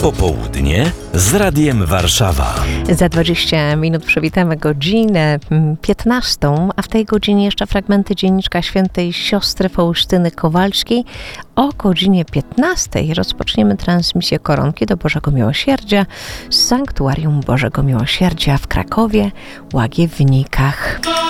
Popołudnie z Radiem Warszawa. Za 20 minut przywitamy godzinę 15, a w tej godzinie jeszcze fragmenty dzienniczka świętej siostry Faustyny Kowalskiej. O godzinie 15 rozpoczniemy transmisję Koronki do Bożego Miłosierdzia z Sanktuarium Bożego Miłosierdzia w Krakowie, Łagiewnikach.